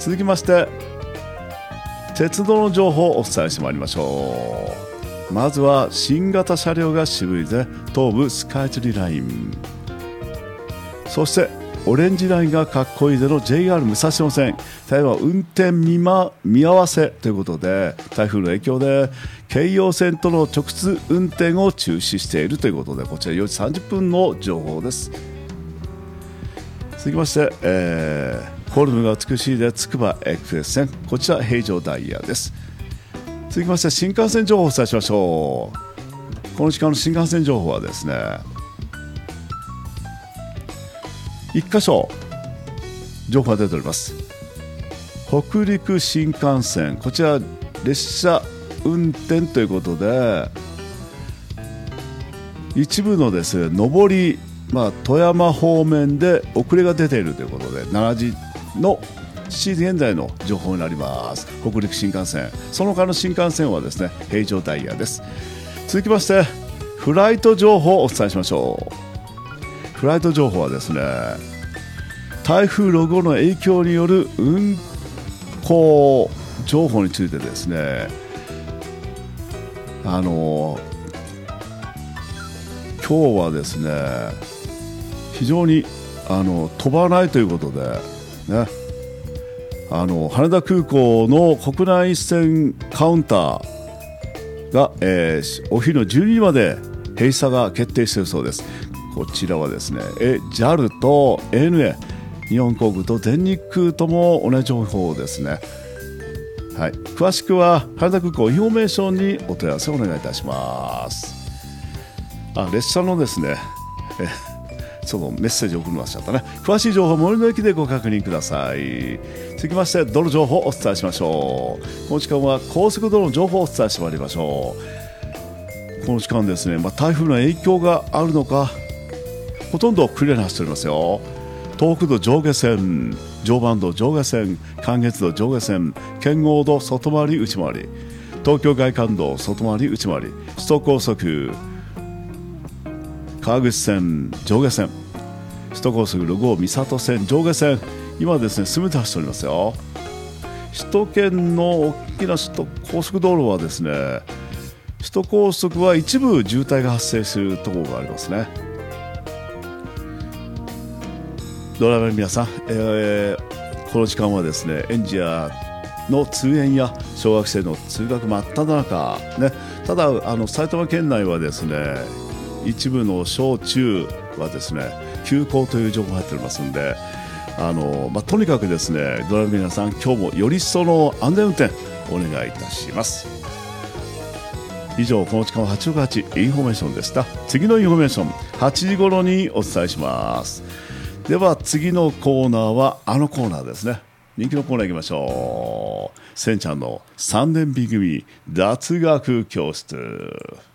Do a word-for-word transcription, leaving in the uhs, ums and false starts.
続きまして鉄道の情報をお伝えしてまいりましょう。まずは新型車両が渋いぜ、東武スカイツリーライン。そしてオレンジラインがかっこいいぜの ジェイアール 武蔵野線、台湾運転見、ま、見合わせということで、台風の影響で京葉線との直通運転を中止しているということで、こちらよじさんじゅっぷんの情報です。続きまして、えー、フォルムが美しいでつくばエクスプレス線、こちら平常ダイヤです。続きまして新幹線情報をお伝えしましょう。この時間の新幹線情報はですね、一箇所情報が出ております。北陸新幹線、こちら列車運転ということで、一部のですね上り、まあ、富山方面で遅れが出ているということで、しちじのしちじ現在の情報になります。北陸新幹線、その他の新幹線はですね平常ダイヤです。続きましてフライト情報をお伝えしましょう。フライト情報はですね、台風ろくごうの影響による運航情報についてですね、あの今日はですね非常にあの飛ばないということで、ね、あの羽田空港の国内線カウンターが、えー、お昼のじゅうにじまで閉鎖が決定しているそうです。こちらはですね、え ジャル と エーエヌエー、 日本航空と全日空とも同じ情報ですね。はい、詳しくは羽田空港インフォメーションにお問い合わせをお願いいたします。あ、列車のですね、えそのメッセージを送りましちゃったね。詳しい情報森の駅でご確認ください。続きまして道路情報をお伝えしましょう。この時間は高速道路の情報をお伝えしてまいりましょう。この時間ですね、まあ、台風の影響があるのかほとんどクリアに走っておりますよ。東北道上下線、常磐道上下線、関越道上下線、圏央道外回り内回り、東京外環道外回り内回り、首都高速川口線上下線、首都高速ろくごう三郷線上下線、今ですね全て走っておりますよ。首都圏の大きな首都高速道路はですね、首都高速は一部渋滞が発生するところがありますね。ドライバーの皆さん、えー、この時間はですね園児やの通園や小学生の通学真っ只中、ね、ただあの埼玉県内はですね一部の小中はですね休校という情報が入っておりますので、あの、まあ、とにかくですねドライバーの皆さん、今日もより一層の安全運転お願いいたします。以上、この時間ははちろくはちインフォメーションでした。次のインフォメーションはちじ頃にお伝えします。では次のコーナーはあのコーナーですね。人気のコーナー行きましょう。せんちゃんのさんねん B 組雑学教室。